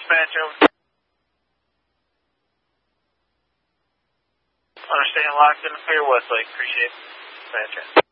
dispatch, over. Understand, locked in the clear, Westlake. Appreciate it. Dispatch.